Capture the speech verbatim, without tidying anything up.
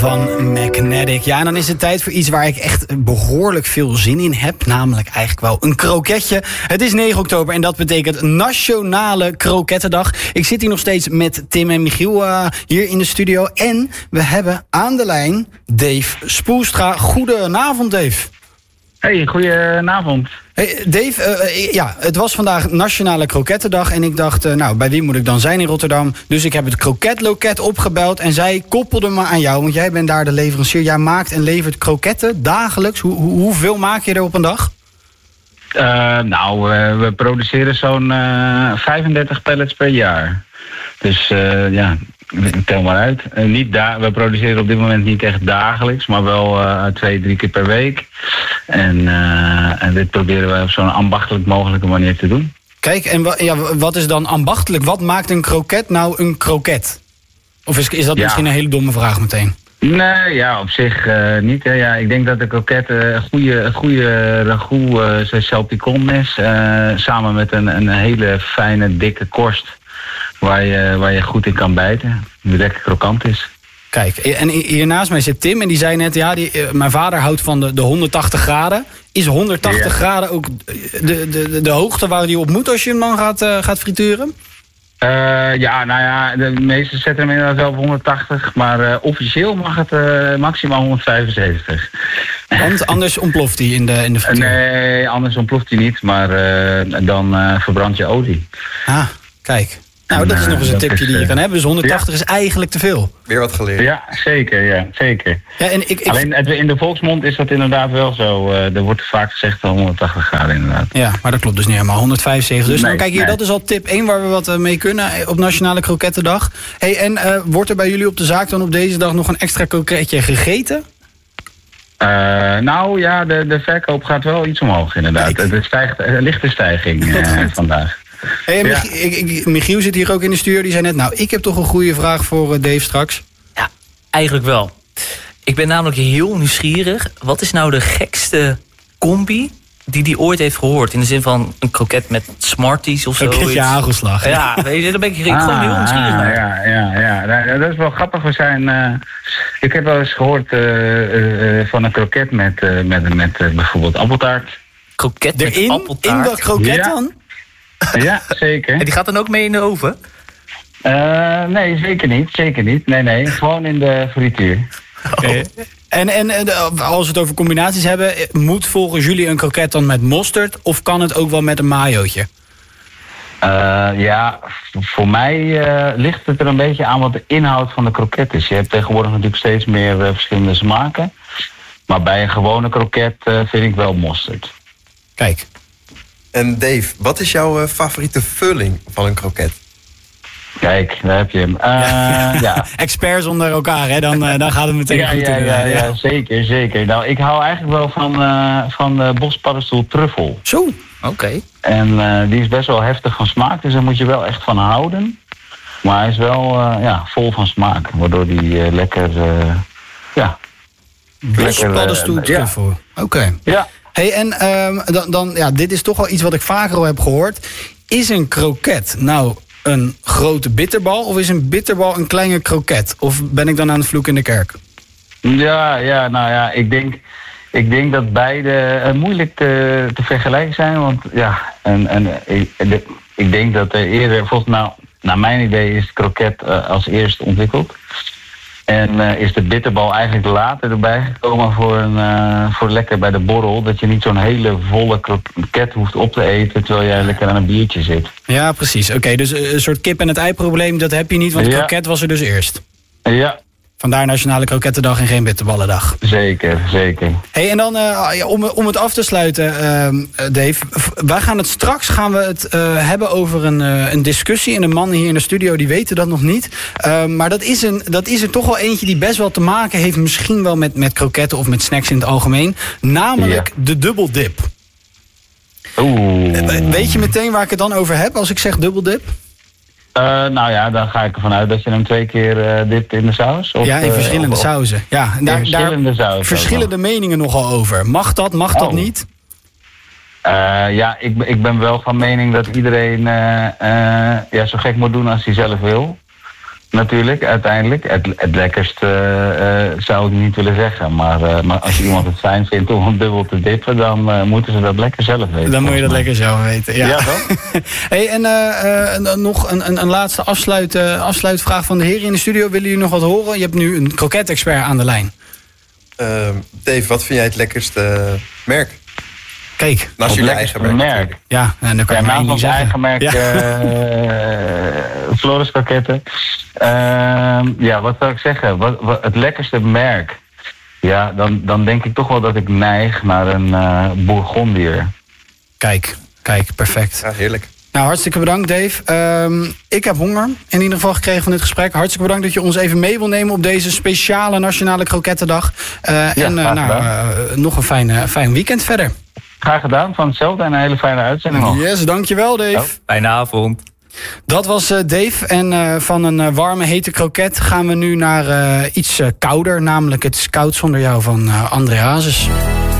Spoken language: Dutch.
Van Magnetic. Ja, en dan is het tijd voor iets waar ik echt behoorlijk veel zin in heb. Namelijk eigenlijk wel een kroketje. Het is negen oktober en dat betekent Nationale Krokettendag. Ik zit hier nog steeds met Tim en Michiel uh, hier in de studio. En we hebben aan de lijn Dave Spoelstra. Goedenavond, Dave. Hey, goedenavond. Hey, Dave, uh, ja, het was vandaag Nationale Krokettendag. En ik dacht, uh, nou, bij wie moet ik dan zijn in Rotterdam? Dus ik heb het Kroketloket opgebeld. En zij koppelde me aan jou, want jij bent daar de leverancier. Jij maakt en levert kroketten dagelijks. Hoe, hoe, hoeveel maak je er op een dag? Uh, nou, uh, we produceren zo'n uh, vijfendertig pallets per jaar. Dus uh, ja, tel maar uit. Uh, niet da- we produceren op dit moment niet echt dagelijks, maar wel uh, twee, drie keer per week. En, uh, en dit proberen we op zo'n ambachtelijk mogelijke manier te doen. Kijk, en wa- ja, wat is dan ambachtelijk? Wat maakt een kroket nou een kroket? Of is, is dat ja. misschien een hele domme vraag meteen? Nee, ja, op zich uh, niet. Hè. Ja, ik denk dat de kroket uh, een goede, een goede ragout, uh, zoals salpicon is. Uh, samen met een, een hele fijne, dikke korst. Waar je, waar je goed in kan bijten. Die lekker krokant is. Kijk, en hier naast mij zit Tim en die zei net, ja, die, uh, mijn vader houdt van de, de honderdtachtig graden. Is honderdtachtig ja. graden ook de, de, de hoogte waar die op moet als je hem dan gaat, uh, gaat frituren? Uh, ja, nou ja, de meesten zetten hem inderdaad wel op honderdtachtig, maar uh, officieel mag het uh, maximaal honderdvijfenzeventig. Want anders ontploft hij in de, in de frituur? Nee, anders ontploft hij niet, maar uh, dan uh, verbrand je olie. Ah, kijk. Nou, dat is nog eens een tipje die je kan hebben. Dus honderdtachtig ja. is eigenlijk te veel. Weer wat geleerd. Ja, zeker. Ja, zeker. Ja, en ik, ik... Alleen in de volksmond is dat inderdaad wel zo. Uh, er wordt vaak gezegd honderdtachtig graden inderdaad. Ja, maar dat klopt dus niet helemaal. honderdvijfenzeventig. Dus nee, nou, kijk hier, nee. dat is al tip één waar we wat mee kunnen op Nationale Krokettendag. Hey, en uh, wordt er bij jullie op de zaak dan op deze dag nog een extra kroketje gegeten? Uh, nou ja, de, de verkoop gaat wel iets omhoog inderdaad. Er stijgt een lichte stijging uh, vandaag. Hey, en Mich- ja. ik, ik, Michiel zit hier ook in de studio. Die zei net, nou, ik heb toch een goede vraag voor uh, Dave straks. Ja, eigenlijk wel. Ik ben namelijk heel nieuwsgierig. Wat is nou de gekste combi die hij ooit heeft gehoord? In de zin van een kroket met Smarties of zo. Een keertje hagelslag. Ja, weet je, dan ben ik, ik ah, gewoon heel nieuwsgierig naar. Ja, ja, ja, ja, dat is wel grappig. We zijn, uh, ik heb wel eens gehoord uh, uh, van een kroket met, uh, met, met uh, bijvoorbeeld appeltaart. Kroket met Erin, appeltaart? In dat kroket ja. dan? Ja, zeker. En die gaat dan ook mee in de oven? Uh, nee, zeker niet. Zeker niet. Nee, nee. Gewoon in de frituur. Oh. En, en, en als we het over combinaties hebben, moet volgens jullie een kroket dan met mosterd of kan het ook wel met een mayootje? Uh, ja, voor mij uh, ligt het er een beetje aan wat de inhoud van de kroket is. Je hebt tegenwoordig natuurlijk steeds meer uh, verschillende smaken. Maar bij een gewone kroket uh, vind ik wel mosterd. Kijk. En Dave, wat is jouw uh, favoriete vulling van een kroket? Kijk, daar heb je hem. Uh, ja. ja. Experts onder elkaar, hè? Dan, uh, dan gaat het meteen ja, goed. Ja, ja, ja, ja, zeker, zeker. Nou, ik hou eigenlijk wel van, uh, van de bospaddenstoel truffel. Zo, oké. Okay. En uh, die is best wel heftig van smaak, dus daar moet je wel echt van houden. Maar hij is wel uh, ja, vol van smaak, waardoor die uh, lekker, uh, ja... Bospaddenstoel uh, truffel, ja. Oké. Okay. Ja. Hey, en um, dan, dan, ja, dit is toch wel iets wat ik vaker al heb gehoord. Is een kroket nou een grote bitterbal of is een bitterbal een kleine kroket? Of ben ik dan aan het vloek in de kerk? Ja, ja, nou ja, ik denk, ik denk dat beide uh, moeilijk te, te vergelijken zijn. Want ja, en, en, ik, de, ik denk dat er eerder, volgens nou, naar mijn idee is de kroket uh, als eerste ontwikkeld. En uh, is de bitterbal eigenlijk later erbij gekomen voor, een, uh, voor lekker bij de borrel. Dat je niet zo'n hele volle kroket hoeft op te eten terwijl jij lekker aan een biertje zit. Ja, precies. Oké, okay, dus een soort kip en het ei probleem, dat heb je niet, want de ja. kroket was er dus eerst. Ja. Vandaar Nationale Krokettendag en geen bitterballendag. Zeker, zeker. Hey, en dan uh, ja, om, om het af te sluiten, uh, Dave. Wij gaan het straks gaan we het uh, hebben over een, uh, een discussie. En de mannen hier in de studio die weten dat nog niet. Uh, maar dat is, een, dat is er toch wel eentje die best wel te maken heeft, misschien wel met, met kroketten of met snacks in het algemeen. Namelijk ja. de dubbeldip. Oeh. Weet je meteen waar ik het dan over heb als ik zeg dubbeldip? Uh, nou ja, dan ga ik ervan uit dat je hem twee keer uh, dipt in de saus. Of, ja, in verschillende uh, of, sauzen. Ja, in daar, verschillende daar sausen. Verschillende nog. meningen nogal over. Mag dat, mag oh. dat niet? Uh, ja, ik, ik ben wel van mening dat iedereen uh, uh, ja, zo gek moet doen als hij zelf wil. natuurlijk, uiteindelijk. Het, het lekkerst uh, uh, zou ik niet willen zeggen. Maar, uh, maar als iemand het fijn vindt om een dubbel te dippen, dan uh, moeten ze dat lekker zelf weten. Dan moet je dat lekker zelf weten. Ja, ja toch? Hey, en uh, uh, nog een, een, een laatste afsluit, uh, afsluitvraag van de heren in de studio. Willen jullie nog wat horen? Je hebt nu een kroket-expert aan de lijn. Uh, Dave, wat vind jij het lekkerste merk? Kijk. Naast je eigen merk. merk. Ja, en dan kan je ja, maar één ding zeggen. eigen merk, ja. uh, Floris kroketten. Uh, ja, wat zou ik zeggen? Wat, wat, het lekkerste merk. Ja, dan, dan denk ik toch wel dat ik neig naar een uh, Bourgondier. Kijk, kijk, perfect. Ja, heerlijk. Nou, hartstikke bedankt, Dave. Um, ik heb honger in ieder geval gekregen van dit gesprek. Hartstikke bedankt dat je ons even mee wil nemen op deze speciale Nationale Krokettendag. Uh, ja, en uh, nou, uh, nog een fijn, uh, fijn weekend verder. Graag gedaan, van hetzelfde en een hele fijne uitzending nog. Yes, dankjewel, Dave. Oh. Fijne avond. Dat was uh, Dave. En uh, van een uh, warme, hete kroket gaan we nu naar uh, iets uh, kouder. Namelijk Het is koud zonder jou van uh, André Hazes.